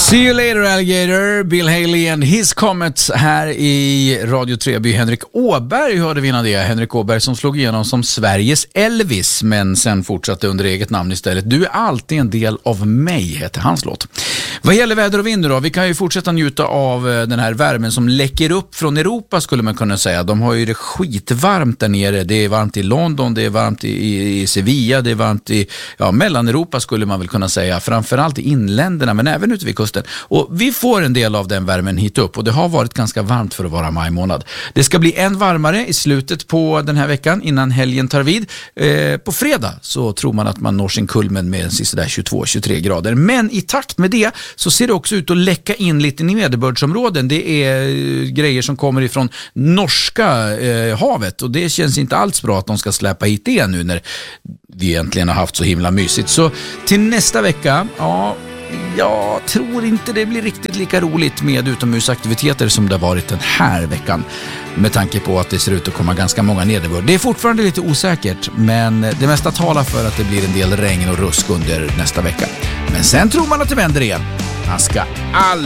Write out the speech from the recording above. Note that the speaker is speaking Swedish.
See you later alligator, Bill Haley and his Comets här i Radio Treby. Henrik Åberg hörde vi innan det. Henrik Åberg som slog igenom som Sveriges Elvis men sen fortsatte under eget namn istället. Du är alltid en del av mig heter hans låt. Vad gäller väder och vind då? Vi kan ju fortsätta njuta av den här värmen som läcker upp från Europa skulle man kunna säga. De har ju det skitvarmt där nere. Det är varmt i London, det är varmt i Sevilla, det är varmt i Mellaneuropa skulle man väl kunna säga. Framförallt i inländerna men även ute vid kusten. Och vi får en del av den värmen hit upp och det har varit ganska varmt för att vara maj månad. Det ska bli än varmare i slutet på den här veckan innan helgen tar vid. På fredag så tror man att man når sin kulmen med sådär 22-23 grader. Men i takt med det så ser det också ut att läcka in lite nederbördsområden. Det är grejer som kommer ifrån norska havet och det känns inte alls bra att de ska släppa hit det nu när vi egentligen har haft så himla mysigt. Så till nästa vecka, jag tror inte det blir riktigt lika roligt med utomhusaktiviteter som det har varit den här veckan med tanke på att det ser ut att komma ganska många nederbörd. Det är fortfarande lite osäkert men det mesta talar för att det blir en del regn och rusk under nästa vecka. Men sen tror man att det vänder igen. Man ska